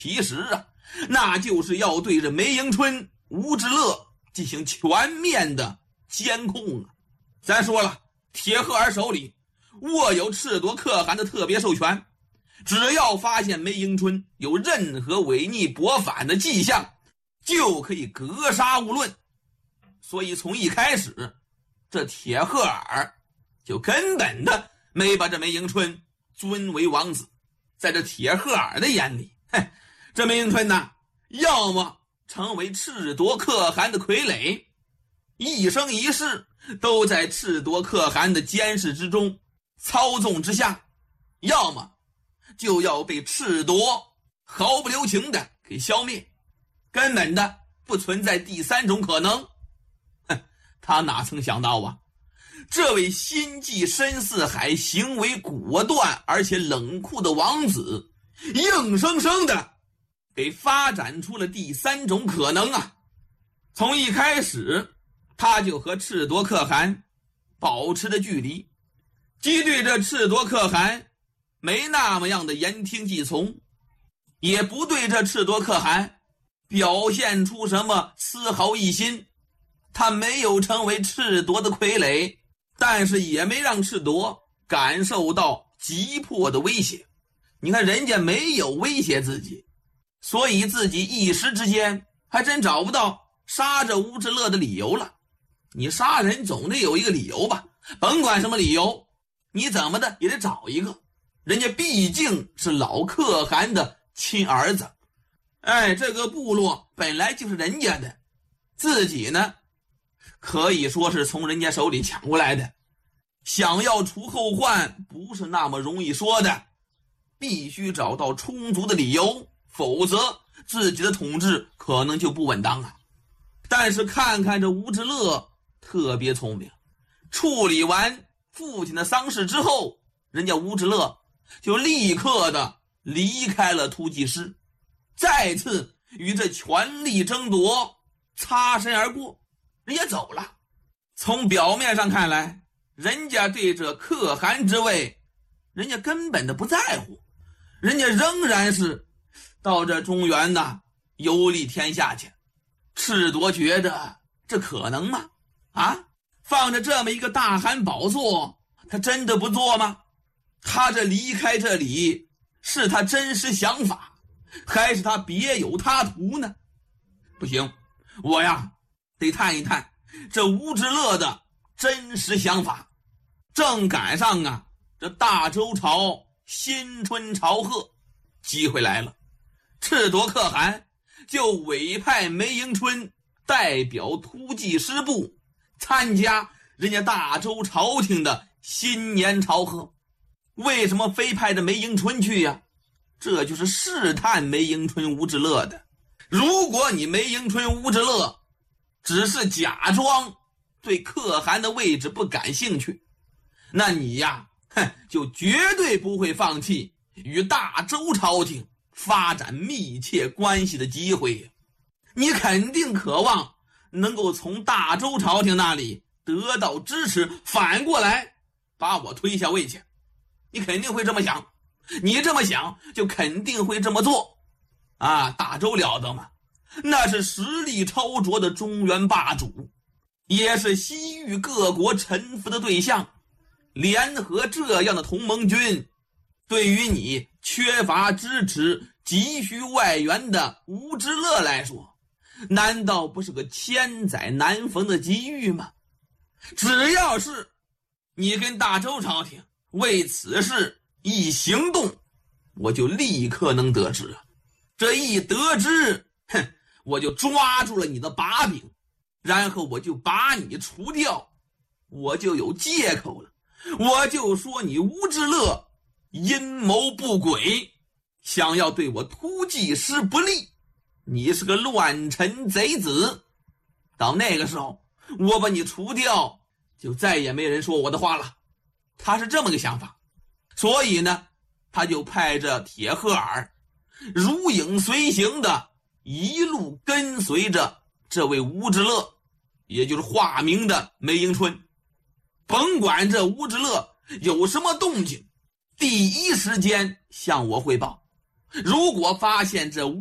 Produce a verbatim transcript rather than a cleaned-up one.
其实啊，那就是要对着梅迎春、吴志乐进行全面的监控啊。咱说了，铁鹤儿手里握有赤夺可汗的特别授权，只要发现梅迎春有任何违逆驳反的迹象，就可以格杀勿论。所以从一开始，这铁鹤儿就根本的没把这梅迎春尊为王子。在这铁鹤儿的眼里，嘿，这梅迎春呢，要么成为赤夺可汗的傀儡，一生一世都在赤夺可汗的监视之中、操纵之下，要么就要被赤夺毫不留情的给消灭，根本的不存在第三种可能。哼，他哪曾想到啊，这位心计深似海、行为果断而且冷酷的王子，硬生生的给发展出了第三种可能啊！从一开始，他就和赤夺可汗保持着距离，既对着赤夺可汗没那么样的言听计从，也不对着赤夺可汗表现出什么丝毫异心。他没有成为赤夺的傀儡，但是也没让赤夺感受到急迫的威胁。你看人家没有威胁自己，所以自己一时之间还真找不到杀这吴志乐的理由了。你杀人总得有一个理由吧，甭管什么理由，你怎么的也得找一个。人家毕竟是老可汗的亲儿子，哎，这个部落本来就是人家的，自己呢可以说是从人家手里抢过来的，想要除后患不是那么容易说的，必须找到充足的理由，否则自己的统治可能就不稳当啊。但是看看这吴志乐特别聪明，处理完父亲的丧事之后，人家吴志乐就立刻的离开了突骑师，再次与这权力争夺擦身而过，人家走了。从表面上看来，人家对这可汗之位人家根本的不在乎，人家仍然是到这中原呐游历天下去。赤夺觉得这可能吗？啊，放着这么一个大汗宝座，他真的不做吗？他这离开这里是他真实想法，还是他别有他图呢？不行，我呀得探一探这吴志乐的真实想法。正赶上啊这大周朝新春朝贺，机会来了，赤夺可汗就委派梅迎春代表突骑师部参加人家大周朝廷的新年朝贺。为什么非派着梅迎春去呀？这就是试探梅迎春、吴志乐的。如果你梅迎春、吴志乐只是假装对可汗的位置不感兴趣，那你呀，哼，就绝对不会放弃与大周朝廷发展密切关系的机会。你肯定渴望能够从大周朝廷那里得到支持，反过来把我推下位去。你肯定会这么想，你这么想就肯定会这么做啊！大周了得吗？那是实力超卓的中原霸主，也是西域各国臣服的对象。联合这样的同盟军，对于你缺乏支持、急需外援的吴志乐来说，难道不是个千载难逢的机遇吗？只要是你跟大周朝廷为此事一行动，我就立刻能得知。这一得知，哼，我就抓住了你的把柄，然后我就把你除掉，我就有借口了。我就说你吴志乐阴谋不轨，想要对我突骑师不利，你是个乱臣贼子。到那个时候，我把你除掉，就再也没人说我的话了。他是这么个想法，所以呢，他就派着铁鹤儿如影随形的一路跟随着这位吴志乐，也就是化名的梅迎春。甭管这吴志乐有什么动静，第一时间向我汇报如果发现这